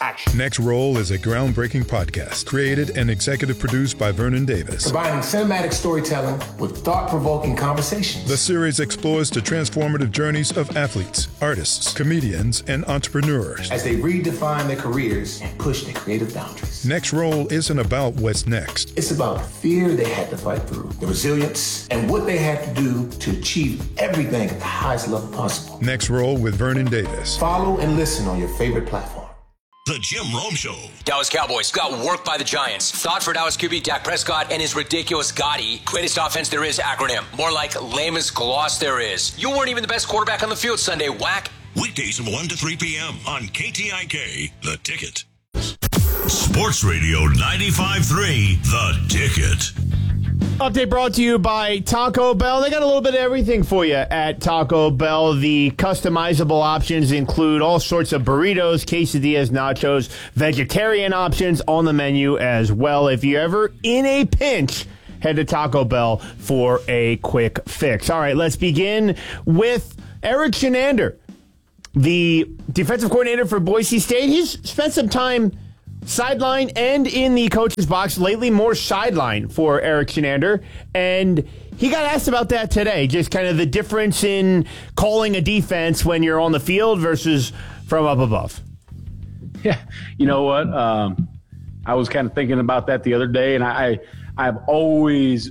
action. Next Roll is a groundbreaking podcast created and executive produced by Vernon Davis. Combining cinematic storytelling with thought-provoking conversations. The series explores the transformative journeys of athletes, artists, comedians, and entrepreneurs as they redefine their careers and push their creative boundaries. Next Roll isn't about what's next. It's about the fear they had to fight through, the resilience, and what they had to do to achieve everything at the highest level possible. Next Roll with Vernon Davis. Follow and listen on your favorite platform. The Jim Rome Show. Dallas Cowboys got worked by the Giants. Thought for Dallas QB Dak Prescott and his ridiculous Gotti. Greatest offense there is acronym. More like lamest gloss there is. You weren't even the best quarterback on the field Sunday, whack. Weekdays from 1 to 3 p.m. on KTIK, The Ticket. Sports Radio 95.3, The Ticket. Update brought to you by Taco Bell. They got a little bit of everything for you at Taco Bell. The customizable options include all sorts of burritos, quesadillas, nachos, vegetarian options on the menu as well. If you're ever in a pinch, head to Taco Bell for a quick fix. All right, let's begin with Erik Chinander, the defensive coordinator for Boise State. He's spent some time sideline and in the coach's box, lately more sideline for Erik Chinander, and he got asked about that today, just kind of the difference in calling a defense when you're on the field versus from up above. Yeah, you know what? I was kind of thinking about that the other day, and I've always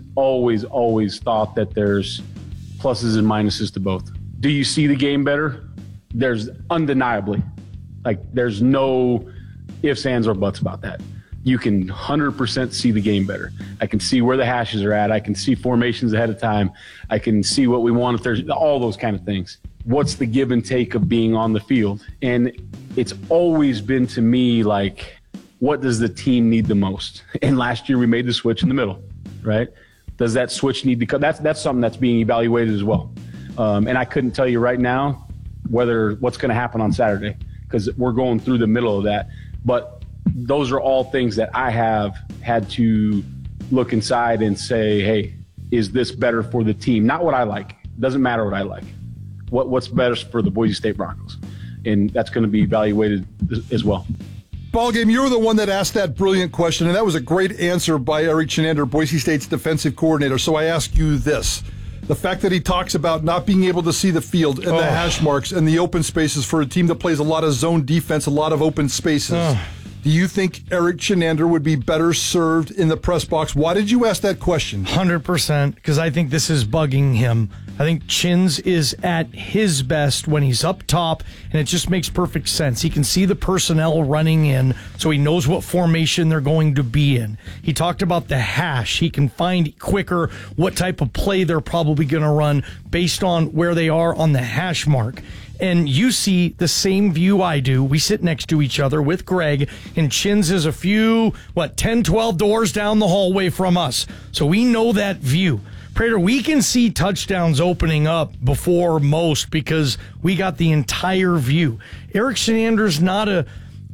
thought that there's pluses and minuses to both. Do you see the game better? There's undeniably. There's no ifs, ands, or buts about that. You can 100% see the game better. I can see where the hashes are at. I can see formations ahead of time. I can see what we want if there's all those kind of things. What's the give and take of being on the field? And it's always been to me like, what does the team need the most? And last year we made the switch in the middle, right? Does that switch need to come? That's something that's being evaluated as well. And I couldn't tell you right now what's going to happen on Saturday because we're going through the middle of that. But those are all things that I have had to look inside and say, hey, is this better for the team? Not what I like. Doesn't matter what I like. What's better for the Boise State Broncos? And that's going to be evaluated as well. Ballgame, you were the one that asked that brilliant question, and that was a great answer by Erik Chinander, Boise State's defensive coordinator. So I ask you this. The fact that he talks about not being able to see the field and the hash marks and the open spaces for a team that plays a lot of zone defense, a lot of open spaces. Do you think Erik Chinander would be better served in the press box? Why did you ask that question? 100%, because I think this is bugging him. I think Chins is at his best when he's up top, and it just makes perfect sense. He can see the personnel running in, so he knows what formation they're going to be in. He talked about the hash. He can find quicker what type of play they're probably going to run based on where they are on the hash mark. And you see the same view I do. We sit next to each other with Greg, and Chins is a few, 10, 12 doors down the hallway from us. So we know that view. Prater, we can see touchdowns opening up before most because we got the entire view. Erik Chinander's not a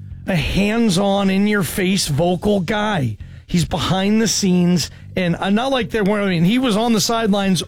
hands-on, in-your-face vocal guy. He's behind the scenes, and not like there weren't. I mean, he was on the sidelines.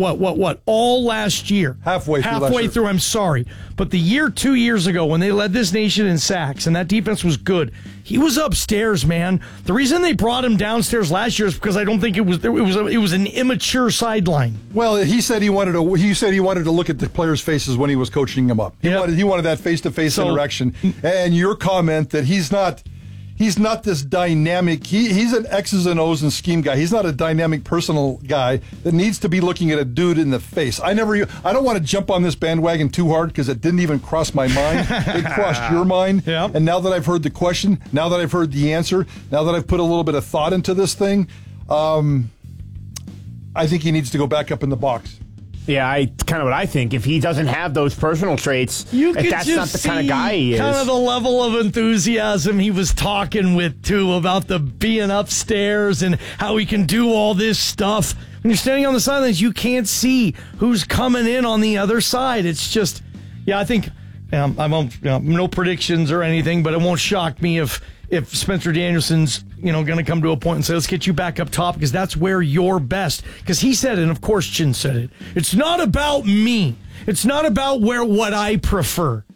All last year, halfway through. I'm sorry, but the year 2 years ago when they led this nation in sacks and that defense was good, he was upstairs, man. The reason they brought him downstairs last year is because I don't think it was an immature sideline. Well, he said he wanted to look at the players' faces when he was coaching them up. He wanted that face-to-face interaction. And your comment that he's not this dynamic. He's an X's and O's and scheme guy. He's not a dynamic personal guy that needs to be looking at a dude in the face. I don't want to jump on this bandwagon too hard because it didn't even cross my mind. It crossed your mind. Yeah. And now that I've heard the question, now that I've heard the answer, now that I've put a little bit of thought into this thing, I think he needs to go back up in the box. Yeah, kind of what I think. If he doesn't have those personal traits, if that's not the kind of guy he is. Kind of the level of enthusiasm he was talking with, too, about the being upstairs and how he can do all this stuff. When you're standing on the sidelines, you can't see who's coming in on the other side. It's just, I think, I won't, no predictions or anything, but it won't shock me if Spencer Danielson's, going to come to a point and say, let's get you back up top because that's where you're best. Because he said it, and of course Chin said it. It's not about me. It's not about what I prefer.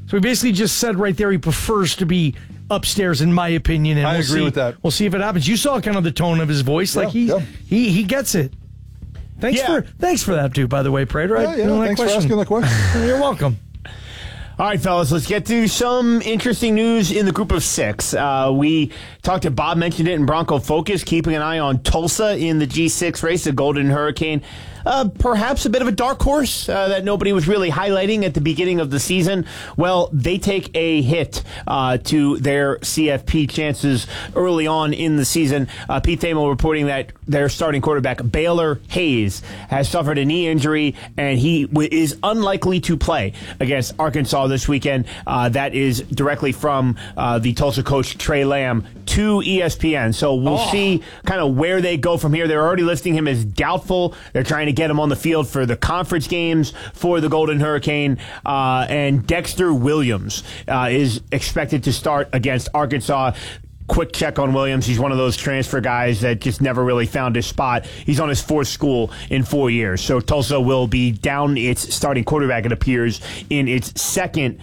So he basically just said right there he prefers to be upstairs, in my opinion. And I we'll agree see, with that. We'll see if it happens. You saw kind of the tone of his voice. Like he gets it. Thanks for that, too, by the way, Prater. Thanks for asking the question. You're welcome. All right, fellas, let's get to some interesting news in the group of six. We talked to Bob, mentioned it in Bronco Focus, keeping an eye on Tulsa in the G6 race, the Golden Hurricane. Perhaps a bit of a dark horse that nobody was really highlighting at the beginning of the season. Well, they take a hit to their CFP chances early on in the season. Pete Thamel reporting that their starting quarterback, Baylor Hayes, has suffered a knee injury, and he is unlikely to play against Arkansas this weekend. That is directly from the Tulsa coach, Trey Lamb, to ESPN. So we'll see kind of where they go from here. They're already listing him as doubtful. They're trying to get him on the field for the conference games for the Golden Hurricane. And Dexter Williams is expected to start against Arkansas. Quick check on Williams. He's one of those transfer guys that just never really found his spot. He's on his fourth school in 4 years. So Tulsa will be down its starting quarterback, it appears, in its second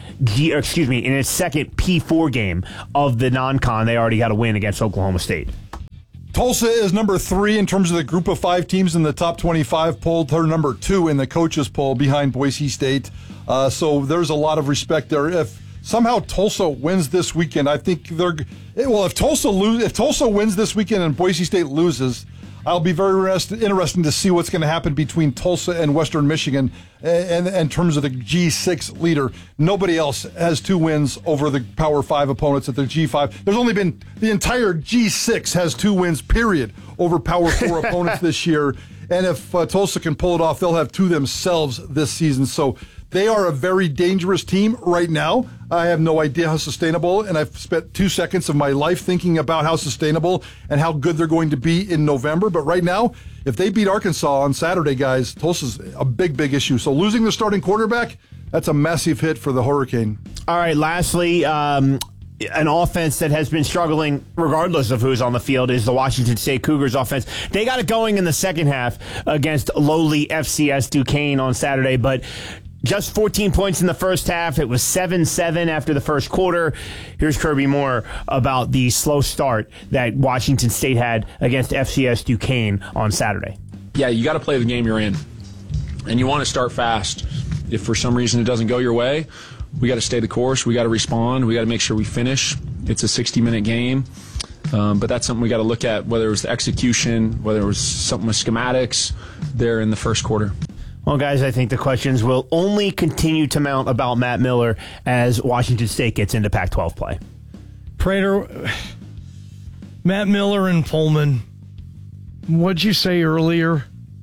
P4 game of the non-con. They already got a win against Oklahoma State. Tulsa is number 3 in terms of the group of 5 teams in the top 25 poll. They're number 2 in the coaches poll behind Boise State. So there's a lot of respect there. If somehow Tulsa wins this weekend, I think if Tulsa wins this weekend and Boise State loses, I'll be very interesting to see what's going to happen between Tulsa and Western Michigan in terms of the G6 leader. Nobody else has 2 wins over the Power 5 opponents at the G5. There's only been the entire G6 has 2 wins, period, over Power 4 opponents this year. And if Tulsa can pull it off, they'll have 2 themselves this season. So they are a very dangerous team right now. I have no idea how sustainable, and I've spent 2 seconds of my life thinking about how sustainable and how good they're going to be in November. But right now, if they beat Arkansas on Saturday, guys, Tulsa's a big, big issue. So losing the starting quarterback, that's a massive hit for the Hurricane. All right, lastly, an offense that has been struggling regardless of who's on the field is the Washington State Cougars offense. They got it going in the second half against lowly FCS Duquesne on Saturday, but just 14 points in the first half. It was 7-7 after the first quarter. Here's Kirby Moore about the slow start that Washington State had against FCS Duquesne on Saturday. Yeah, you got to play the game you're in, and you want to start fast. If for some reason it doesn't go your way, we got to stay the course. We got to respond. We got to make sure we finish. It's a 60-minute game. But that's something we got to look at, whether it was the execution, whether it was something with schematics there in the first quarter. Well, guys, I think the questions will only continue to mount about Matt Miller as Washington State gets into Pac-12 play. Prater, Matt Miller and Pullman, what'd you say earlier?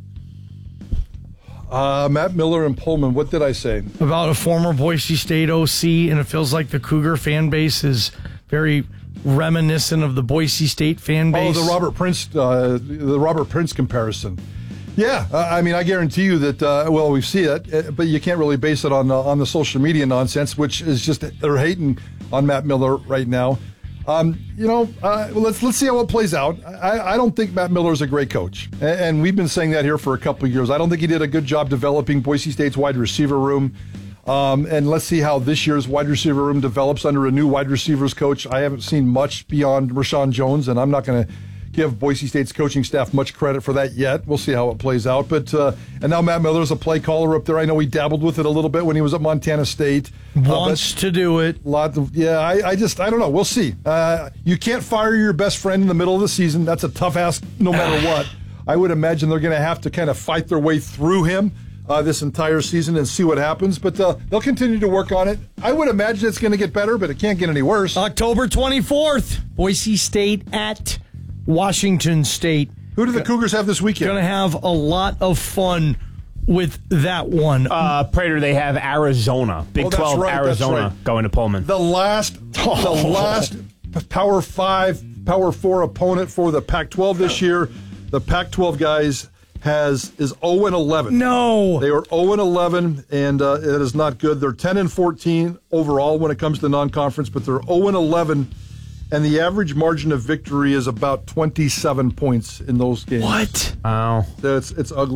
Matt Miller and Pullman, what did I say? About a former Boise State OC, and it feels like the Cougar fan base is very reminiscent of the Boise State fan base. Oh, the Robert Prince comparison. Yeah, I mean, I guarantee you that, we see it, but you can't really base it on the social media nonsense, which is just, they're hating on Matt Miller right now. Let's see how it plays out. I don't think Matt Miller is a great coach, and we've been saying that here for a couple of years. I don't think he did a good job developing Boise State's wide receiver room. And let's see how this year's wide receiver room develops under a new wide receivers coach. I haven't seen much beyond Rashawn Jones, and I'm not going to give Boise State's coaching staff much credit for that yet. We'll see how it plays out. But and now Matt Miller's a play caller up there. I know he dabbled with it a little bit when he was at Montana State. Wants to do it. I don't know. We'll see. You can't fire your best friend in the middle of the season. That's a tough ask no matter what. I would imagine they're going to have to kind of fight their way through him this entire season and see what happens. But they'll continue to work on it. I would imagine it's going to get better, but it can't get any worse. October 24th, Boise State at Washington State. Who do the Cougars have this weekend? Going to have a lot of fun with that one. Prater, they have Arizona. Big 12 right, Arizona going to Pullman. The last Power 5, Power 4 opponent for the Pac-12 this year. The Pac-12 guys is 0-11. No. They are 0-11, and it is not good. They're 10-14 overall when it comes to non-conference, but they're 0-11. And the average margin of victory is about 27 points in those games. What? Wow. It's ugly.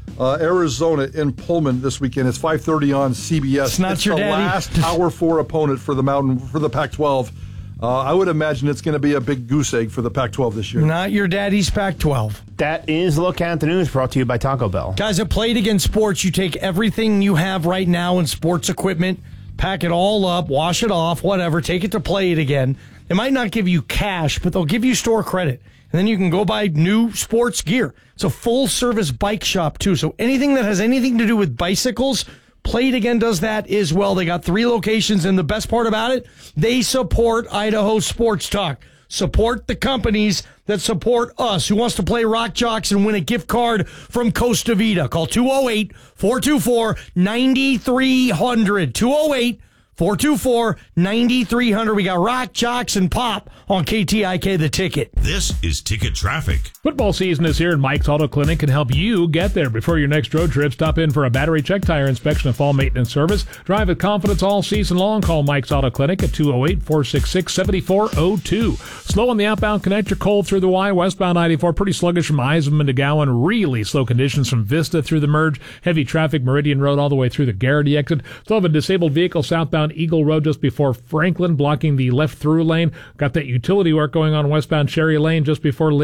Arizona in Pullman this weekend. It's 5:30 on CBS. It's not your the daddy. last Power 4 opponent for the Pac-12. I would imagine it's going to be a big goose egg for the Pac-12 this year. Not your daddy's Pac-12. That is Look at the News, brought to you by Taco Bell. Guys, at Play It Again Sports, you take everything you have right now in sports equipment, pack it all up, wash it off, whatever, take it to Play It Again. They might not give you cash, but they'll give you store credit. And then you can go buy new sports gear. It's a full-service bike shop, too. So anything that has anything to do with bicycles, Play It Again does that as well. They got 3 locations, and the best part about it, they support Idaho Sports Talk. Support the companies that support us. Who wants to play Rock Jocks and win a gift card from Costa Vida? Call 208-424-9300. 208-424-9300. We got Rock Jocks and Pop on KTIK The Ticket. This is Ticket Traffic. Football season is here, and Mike's Auto Clinic can help you get there. Before your next road trip, stop in for a battery check, tire inspection, and fall maintenance service. Drive with confidence all season long. Call Mike's Auto Clinic at 208-466-7402. Slow on the outbound connector, cold through the Y. Westbound 94, pretty sluggish from Eisenman to Gowan. Really slow conditions from Vista through the merge. Heavy traffic, Meridian Road all the way through the Garrity exit. Still have a disabled vehicle southbound Eagle Road just before Franklin, blocking the left through lane. Got that utility work going on westbound Cherry Lane just before